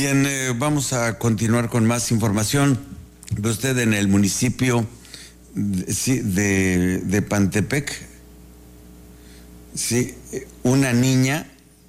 Bien, vamos a continuar con más información. Ve usted en el municipio de Pantepec, sí, una niña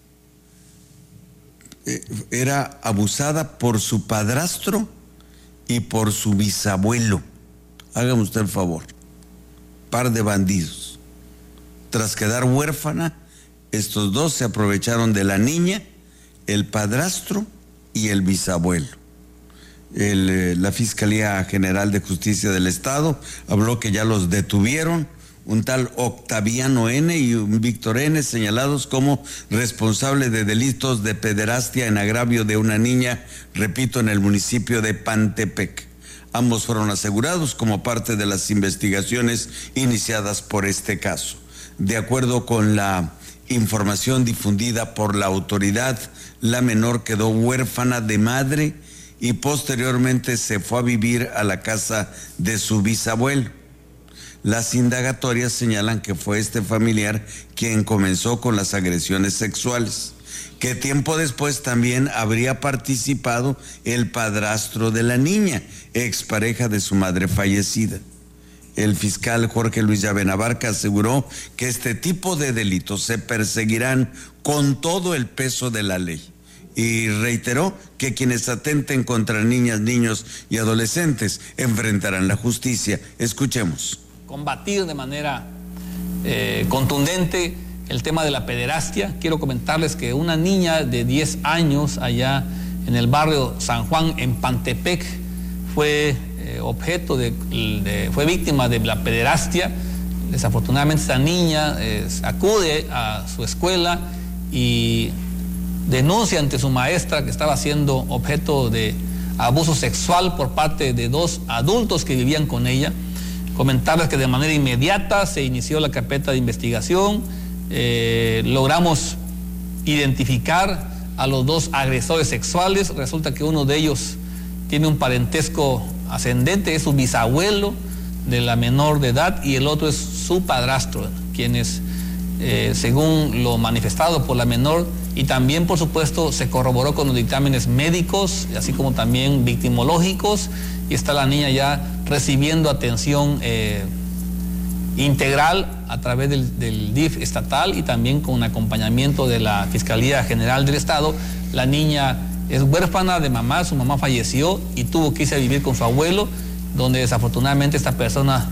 era abusada por su padrastro y por su bisabuelo. Hágame usted el favor. Par de bandidos. Tras quedar huérfana, estos dos se aprovecharon de la niña, el padrastro y el bisabuelo. La Fiscalía General de Justicia del Estado habló que ya los detuvieron, un tal Octaviano N. y un Víctor N., señalados como responsables de delitos de pederastia en agravio de una niña, repito, en el municipio de Pantepec. Ambos fueron asegurados como parte de las investigaciones iniciadas por este caso. De acuerdo con la información difundida por la autoridad, la menor quedó huérfana de madre y posteriormente se fue a vivir a la casa de su bisabuelo. Las indagatorias señalan que fue este familiar quien comenzó con las agresiones sexuales, que tiempo después también habría participado el padrastro de la niña, expareja de su madre fallecida. El fiscal Jorge Luis Llave Navarca aseguró que este tipo de delitos se perseguirán con todo el peso de la ley y reiteró que quienes atenten contra niñas, niños y adolescentes enfrentarán la justicia. Escuchemos. Combatir de manera contundente el tema de la pederastia. Quiero comentarles que una niña de 10 años allá en el barrio San Juan, en Pantepec, fue fue víctima de la pederastia. Desafortunadamente esta niña acude a su escuela y denuncia ante su maestra que estaba siendo objeto de abuso sexual por parte de dos adultos que vivían con ella. Comentarles que de manera inmediata se inició la carpeta de investigación, logramos identificar a los dos agresores sexuales. Resulta que uno de ellos tiene un parentesco ascendente, es su bisabuelo de la menor de edad, y el otro es su padrastro, quienes, según lo manifestado por la menor, y también por supuesto se corroboró con los dictámenes médicos, así como también victimológicos, y está la niña ya recibiendo atención integral a través del DIF estatal y también con acompañamiento de la Fiscalía General del Estado. La niña es huérfana de mamá, su mamá falleció y tuvo que irse a vivir con su abuelo, donde desafortunadamente esta persona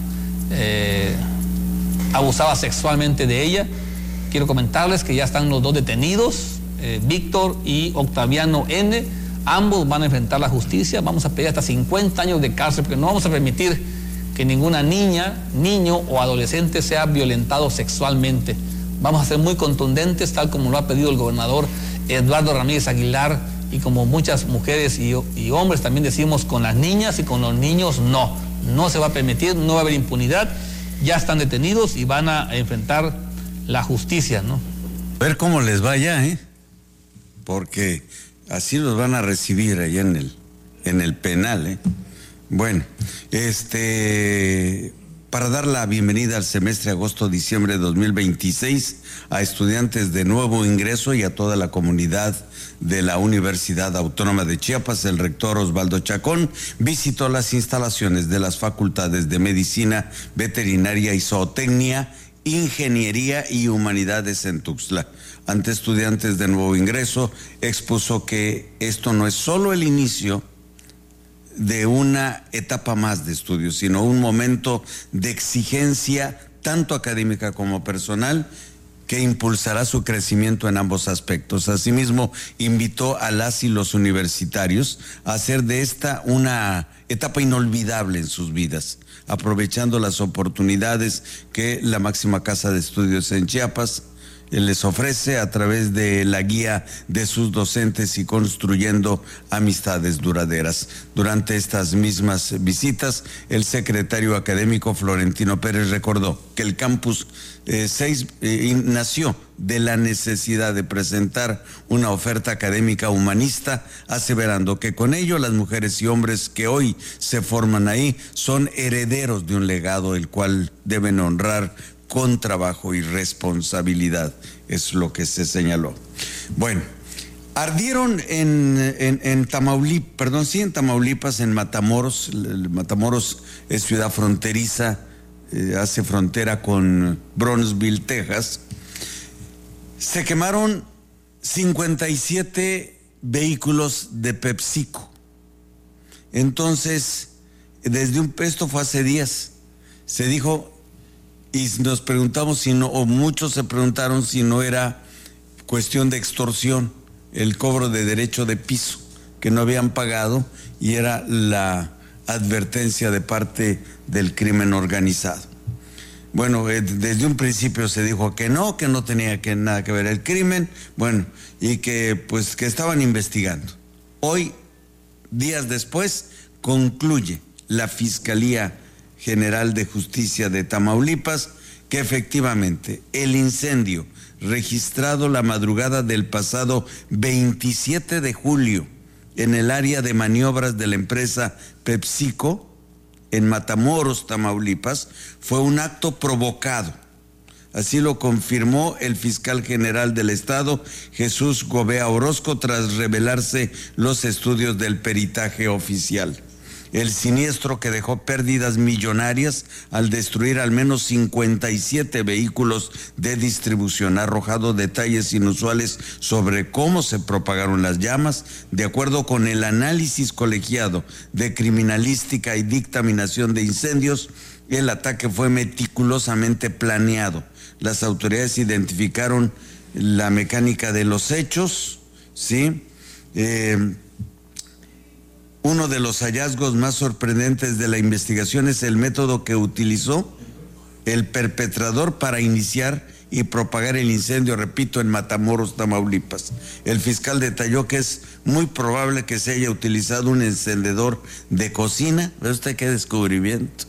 abusaba sexualmente de ella. Quiero comentarles que ya están los dos detenidos, Víctor y Octaviano N. Ambos van a enfrentar la justicia. Vamos a pedir hasta 50 años de cárcel, porque no vamos a permitir que ninguna niña, niño o adolescente sea violentado sexualmente. Vamos a ser muy contundentes, tal como lo ha pedido el gobernador Eduardo Ramírez Aguilar, y como muchas mujeres y hombres también decimos, con las niñas y con los niños no se va a permitir, no va a haber impunidad. Ya están detenidos y van a enfrentar la justicia, ¿no? A ver cómo les va ya, porque así los van a recibir allá en el penal, Bueno, para dar la bienvenida al semestre agosto-diciembre de 2026 a estudiantes de nuevo ingreso y a toda la comunidad de la Universidad Autónoma de Chiapas, el rector Osvaldo Chacón visitó las instalaciones de las facultades de Medicina, Veterinaria y Zootecnia, Ingeniería y Humanidades en Tuxtla. Ante estudiantes de nuevo ingreso, expuso que esto no es solo el inicio de una etapa más de estudios, sino un momento de exigencia tanto académica como personal que impulsará su crecimiento en ambos aspectos. Asimismo, invitó a las y los universitarios a hacer de esta una etapa inolvidable en sus vidas, aprovechando las oportunidades que la máxima casa de estudios en Chiapas les ofrece a través de la guía de sus docentes y construyendo amistades duraderas. Durante estas mismas visitas, el secretario académico Florentino Pérez recordó que el campus 6 nació de la necesidad de presentar una oferta académica humanista, aseverando que con ello las mujeres y hombres que hoy se forman ahí son herederos de un legado el cual deben honrar con trabajo y responsabilidad, es lo que se señaló. Bueno, Ardieron en Tamaulipas, en Matamoros. Matamoros es ciudad fronteriza, hace frontera con Brownsville, Texas. Se quemaron 57 vehículos de PepsiCo. Entonces, esto fue hace días, se dijo, y nos preguntamos si no, o muchos se preguntaron si no era cuestión de extorsión, el cobro de derecho de piso, que no habían pagado, y era la advertencia de parte del crimen organizado. Bueno, desde un principio se dijo que no tenía nada que ver el crimen, bueno, y que estaban investigando. Hoy, días después, concluye la Fiscalía General de Justicia de Tamaulipas que efectivamente el incendio registrado la madrugada del pasado 27 de julio en el área de maniobras de la empresa PepsiCo en Matamoros, Tamaulipas, fue un acto provocado. Así lo confirmó el fiscal general del estado, Jesús Gobea Orozco, tras revelarse los estudios del peritaje oficial. El siniestro, que dejó pérdidas millonarias al destruir al menos 57 vehículos de distribución, ha arrojado detalles inusuales sobre cómo se propagaron las llamas. De acuerdo con el análisis colegiado de criminalística y dictaminación de incendios, el ataque fue meticulosamente planeado. Las autoridades identificaron la mecánica de los hechos, ¿sí? Uno de los hallazgos más sorprendentes de la investigación es el método que utilizó el perpetrador para iniciar y propagar el incendio, repito, en Matamoros, Tamaulipas. El fiscal detalló que es muy probable que se haya utilizado un encendedor de cocina. ¿Ve usted qué descubrimiento?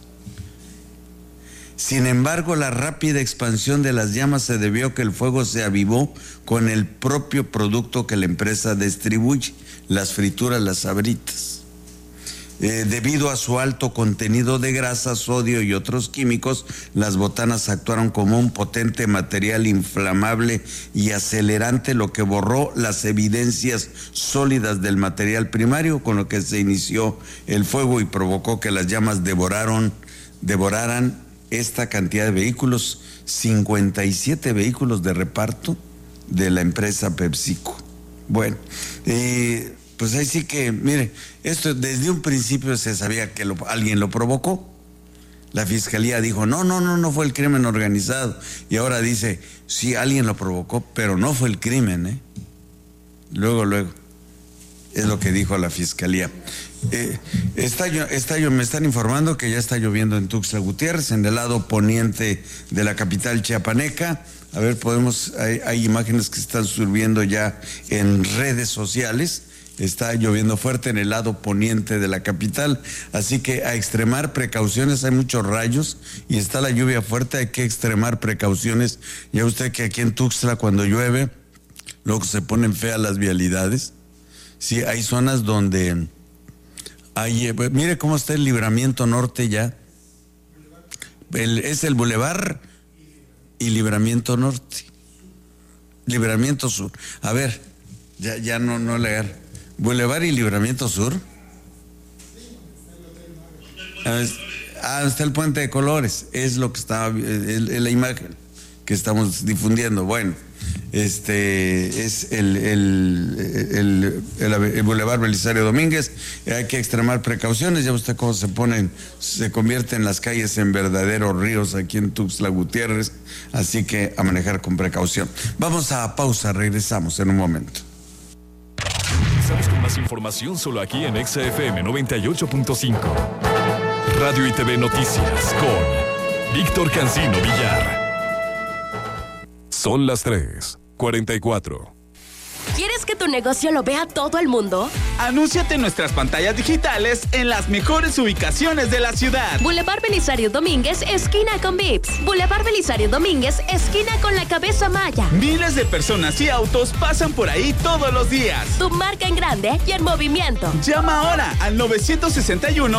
Sin embargo, la rápida expansión de las llamas se debió a que el fuego se avivó con el propio producto que la empresa distribuye, las frituras, las Sabritas. Debido a su alto contenido de grasa, sodio y otros químicos, las botanas actuaron como un potente material inflamable y acelerante, lo que borró las evidencias sólidas del material primario, con lo que se inició el fuego y provocó que las llamas devoraran esta cantidad de vehículos, 57 vehículos de reparto de la empresa PepsiCo. Bueno, pues ahí sí que, mire, esto desde un principio se sabía que alguien lo provocó. La fiscalía dijo, no fue el crimen organizado. Y ahora dice, sí, alguien lo provocó, pero no fue el crimen, ¿eh? Luego, es lo que dijo la fiscalía. Me están informando que ya está lloviendo en Tuxtla Gutiérrez, en el lado poniente de la capital chiapaneca. A ver, hay imágenes que están subiendo ya en redes sociales. Está lloviendo fuerte en el lado poniente de la capital, así que a extremar precauciones. Hay muchos rayos y está la lluvia fuerte, hay que extremar precauciones. Ya usted que aquí en Tuxtla, cuando llueve, luego se ponen feas las vialidades. Sí, hay zonas donde mire cómo está el Libramiento Norte ya. Es el Boulevard y Libramiento Norte. Libramiento Sur. A ver, ya no leer. Boulevard y Libramiento Sur. Está el Puente de Colores. Es lo que está, es la imagen que estamos difundiendo. Bueno, es el Boulevard Belisario Domínguez. Hay que extremar precauciones. Ya usted cómo se convierten las calles en verdaderos ríos aquí en Tuxtla Gutiérrez. Así que a manejar con precaución. Vamos a pausa, regresamos en un momento. Estamos con más información solo aquí en XFM 98.5. Radio y TV Noticias con Víctor Cancino Villar. Son las 3:44. ¿Quieres que tu negocio lo vea todo el mundo? Anúnciate en nuestras pantallas digitales en las mejores ubicaciones de la ciudad. Boulevard Belisario Domínguez, esquina con Vips. Boulevard Belisario Domínguez, esquina con la Cabeza Maya. Miles de personas y autos pasan por ahí todos los días. Tu marca en grande y en movimiento. Llama ahora al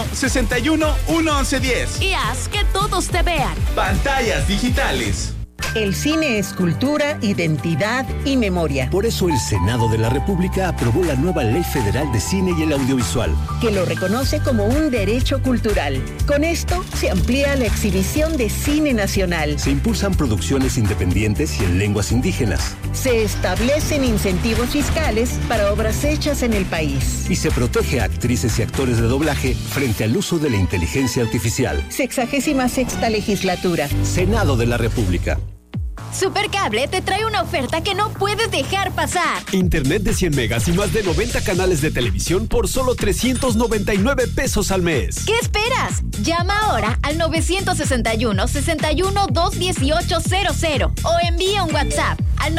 961-61-1110 y haz que todos te vean. Pantallas digitales. El cine es cultura, identidad y memoria. Por eso el Senado de la República aprobó la nueva Ley Federal de Cine y el Audiovisual, que lo reconoce como un derecho cultural. Con esto se amplía la exhibición de cine nacional. Se impulsan producciones independientes y en lenguas indígenas. Se establecen incentivos fiscales para obras hechas en el país. Y se protege a actrices y actores de doblaje frente al uso de la inteligencia artificial. 66ª legislatura. Senado de la República. Supercable te trae una oferta que no puedes dejar pasar. Internet de 100 megas y más de 90 canales de televisión por solo 399 pesos al mes. ¿Qué esperas? Llama ahora al 961-61-21800 o envía un WhatsApp al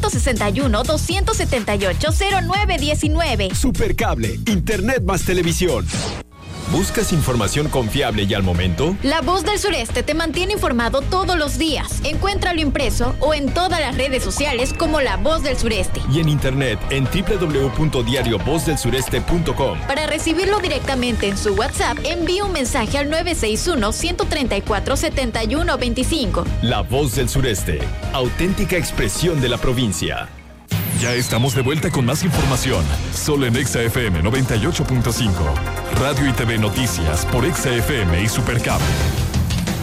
961-278-0919. Supercable, Internet más televisión. ¿Buscas información confiable y al momento? La Voz del Sureste te mantiene informado todos los días. Encuéntralo impreso o en todas las redes sociales como La Voz del Sureste. Y en internet en www.diariovozdelsureste.com. Para recibirlo directamente en su WhatsApp, envíe un mensaje al 961-134-7125. La Voz del Sureste, auténtica expresión de la provincia. Ya estamos de vuelta con más información, solo en XFM 98.5. Radio y TV Noticias por XFM y Supercable.